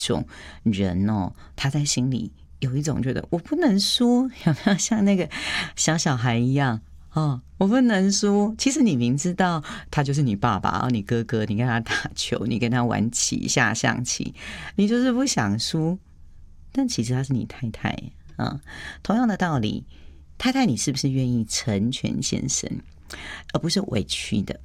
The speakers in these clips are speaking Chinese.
种人哦，他在心里有一种觉得我不能输，有没有像那个小孩一样哦，我不能输。其实你明知道他就是你爸爸，你哥哥，你跟他打球，你跟他玩棋下象棋，你就是不想输。但其实他是你太太啊，同样的道理，太太你是不是愿意成全先生，而不是委屈的？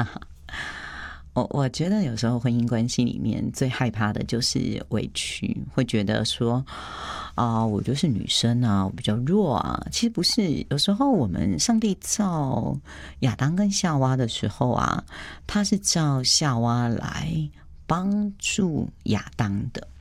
我觉得有时候婚姻关系里面最害怕的就是委屈，会觉得说我就是女生啊，我比较弱啊。其实不是，有时候我们上帝造亚当跟夏娃的时候啊，他是造夏娃来帮助亚当的。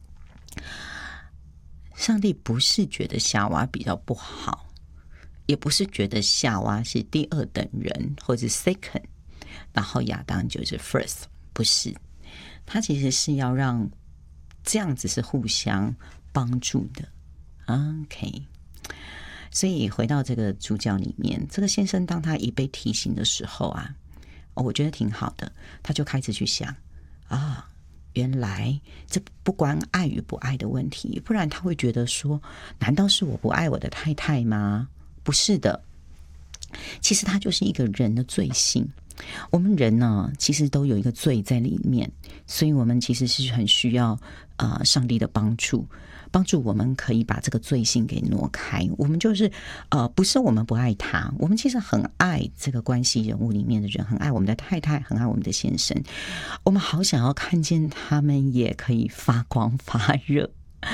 上帝不是觉得夏娃比较不好，也不是觉得夏娃是第二等人或者 second，然后亚当就是 first， 不是，他其实是要让这样子是互相帮助的。OK， 所以回到这个主角里面，这个先生当他一被提醒的时候啊，我觉得挺好的，他就开始去想原来这不关爱与不爱的问题，不然他会觉得说，难道是我不爱我的太太吗？不是的，其实他就是一个人的罪性。我们人呢，其实都有一个罪在里面，所以我们其实是很需要上帝的帮助我们可以把这个罪性给挪开。我们就是不是我们不爱他，我们其实很爱这个关系人物里面的人，很爱我们的太太，很爱我们的先生，我们好想要看见他们也可以发光发热。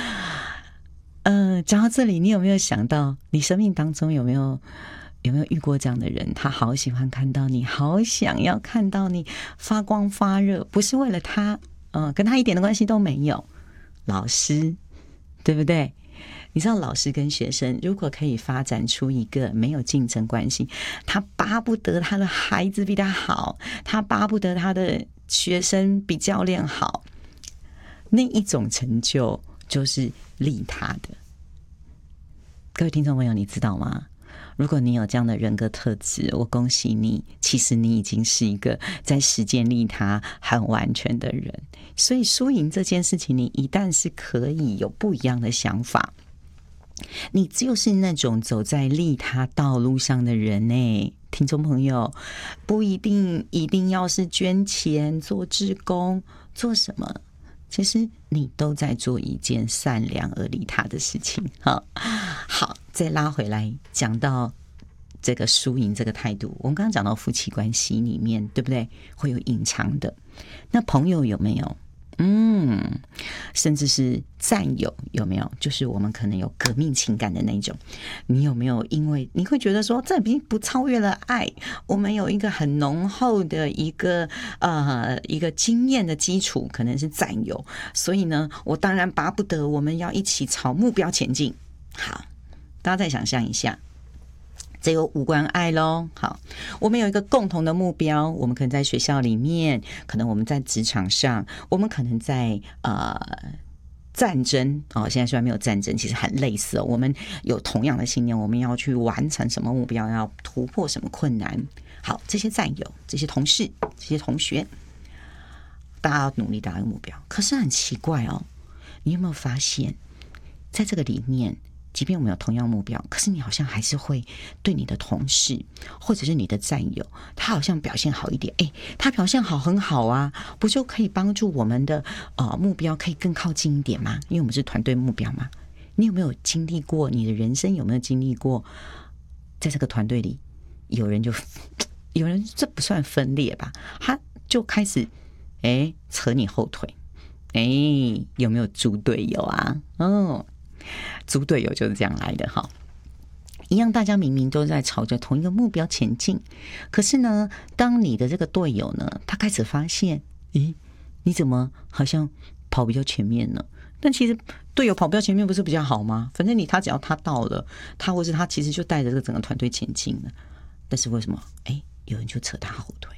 讲到这里，你有没有想到你生命当中有没有遇过这样的人？他好喜欢看到你，好想要看到你发光发热，不是为了他，跟他一点的关系都没有。老师，对不对？你知道老师跟学生如果可以发展出一个没有竞争关系，他巴不得他的孩子比他好，他巴不得他的学生比教练好，那一种成就就是利他的。各位听众朋友，你知道吗？如果你有这样的人格特质，我恭喜你，其实你已经是一个在实践利他很完全的人。所以输赢这件事情，你一旦是可以有不一样的想法，你就是那种走在利他道路上的人呢。听众朋友，不一定要是捐钱、做志工、做什么，其实你都在做一件善良而利他的事情。好，再拉回来讲到这个输赢这个态度，我们刚刚讲到夫妻关系里面，对不对？会有隐藏的，那朋友有没有？甚至是战友有没有？就是我们可能有革命情感的那种，你有没有？因为你会觉得说，这已经不超越了爱，我们有一个很浓厚的一个经验的基础，可能是战友，所以呢，我当然巴不得我们要一起朝目标前进。好，大家再想象一下。这有无关爱咯。好，我们有一个共同的目标，我们可能在学校里面，可能我们在职场上，我们可能在战争现在虽然没有战争，其实很类似我们有同样的信念，我们要去完成什么目标，要突破什么困难。好，这些战友、这些同事、这些同学，大家要努力达到目标。可是很奇怪你有没有发现，在这个里面，即便我们有同样目标，可是你好像还是会对你的同事或者是你的战友，他好像表现好一点，他表现好很好啊，不就可以帮助我们的目标可以更靠近一点吗？因为我们是团队目标嘛。你有没有经历过，你的人生有没有经历过，在这个团队里有人这不算分裂吧，他就开始扯你后腿，有没有猪队友啊？猪队友就是这样来的哈。一样，大家明明都在朝着同一个目标前进，可是呢，当你的这个队友呢，他开始发现，你怎么好像跑比较前面呢？但其实队友跑比较前面不是比较好吗？反正他只要他到了，他或是他其实就带着这个整个团队前进了。但是为什么？有人就扯他后腿。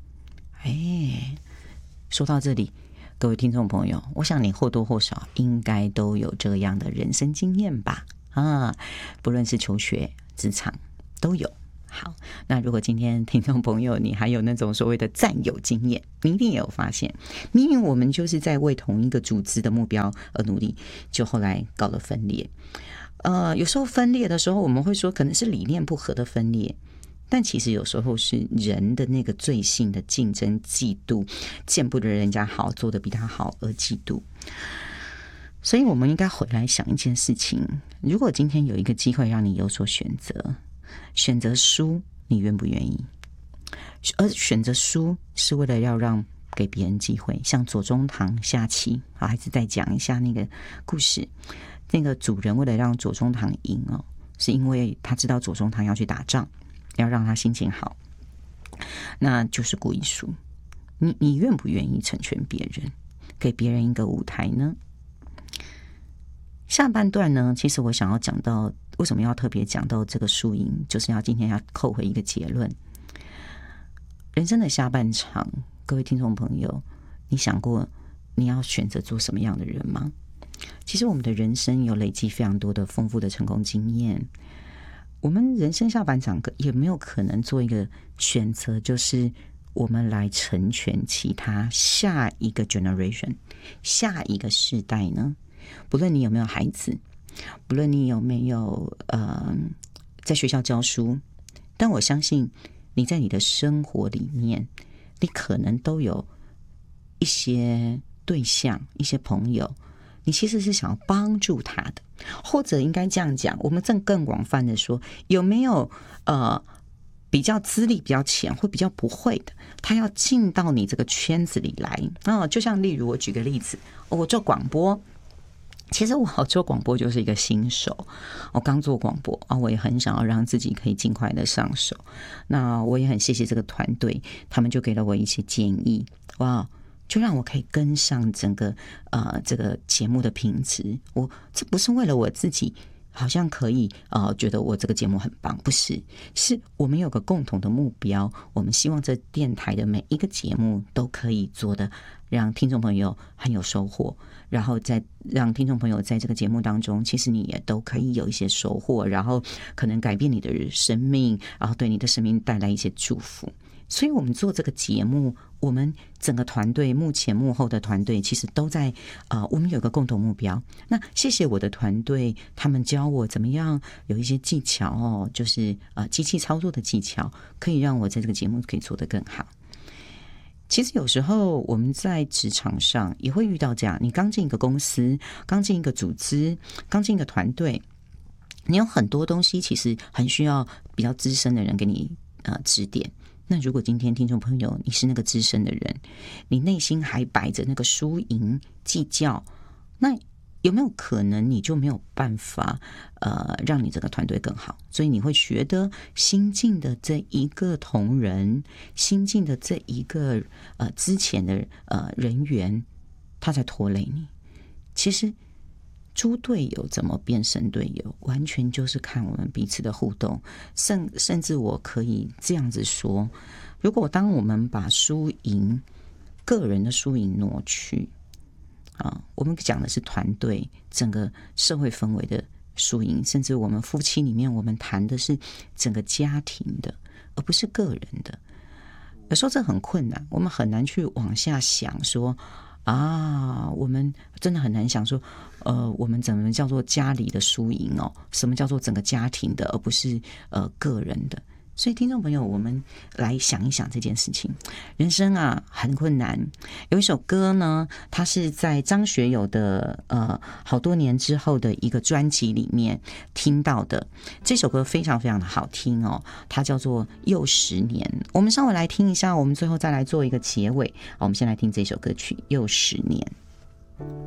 说到这里，各位听众朋友，我想你或多或少应该都有这样的人生经验吧？不论是求学、职场都有。 好，那如果今天听众朋友你还有那种所谓的战友经验，你一定也有发现，明明我们就是在为同一个组织的目标而努力，就后来搞了分裂。有时候分裂的时候，我们会说可能是理念不合的分裂，但其实有时候是人的那个罪性的竞争、嫉妒，见不得人家好，做得比他好而嫉妒。所以我们应该回来想一件事情，如果今天有一个机会让你有所选择，选择输，你愿不愿意？而选择输是为了要让给别人机会，像左宗棠下棋，还是再讲一下那个故事。那个主人为了让左宗棠赢哦，是因为他知道左宗棠要去打仗，要让他心情好，那就是故意输。你愿不愿意成全别人，给别人一个舞台呢？下半段呢，其实我想要讲到为什么要特别讲到这个输赢，就是今天要扣回一个结论。人生的下半场，各位听众朋友，你想过你要选择做什么样的人吗？其实我们的人生有累积非常多的丰富的成功经验，我们人生下半场也没有可能做一个选择，就是我们来成全其他下一个 generation， 下一个世代呢？不论你有没有孩子，不论你有没有在学校教书，但我相信你在你的生活里面，你可能都有一些对象，一些朋友，你其实是想要帮助他的，或者应该这样讲，我们更广泛的说，有没有比较资历比较浅或比较不会的，他要进到你这个圈子里来就像例如我举个例子，我做广播。其实我做广播就是一个新手，我刚做广播我也很想要让自己可以尽快的上手。那我也很谢谢这个团队，他们就给了我一些建议，就让我可以跟上整个这个节目的品质。这不是为了我自己，好像可以觉得我这个节目很棒，不是，是我们有个共同的目标，我们希望这电台的每一个节目都可以做的让听众朋友很有收获，然后再让听众朋友在这个节目当中，其实你也都可以有一些收获，然后可能改变你的生命，然后对你的生命带来一些祝福。所以我们做这个节目，我们整个团队幕前幕后的团队其实都在我们有个共同目标。那谢谢我的团队，他们教我怎么样有一些技巧就是机器操作的技巧，可以让我在这个节目可以做得更好。其实有时候我们在职场上也会遇到这样，你刚进一个公司，刚进一个组织，刚进一个团队，你有很多东西其实很需要比较资深的人给你指点。那如果今天听众朋友你是那个资深的人，你内心还摆着那个输赢计较，那有没有可能你就没有办法让你这个团队更好？所以你会觉得新进的这一个同仁，新进的这一个之前的人员，他在拖累你。其实猪队友怎么变神队友，完全就是看我们彼此的互动。甚至我可以这样子说，如果当我们把输赢个人的输赢挪去我们讲的是团队整个社会氛围的输赢，甚至我们夫妻里面我们谈的是整个家庭的，而不是个人的。有时候这很困难，我们很难去往下想说我们真的很难想说我们怎么叫做家里的输赢什么叫做整个家庭的，而不是个人的。所以听众朋友，我们来想一想这件事情。人生很困难。有一首歌呢，它是在张学友的好多年之后的一个专辑里面听到的。这首歌非常非常的好听它叫做《又10年》。我们稍微来听一下，我们最后再来做一个结尾。我们先来听这首歌曲《又10年》。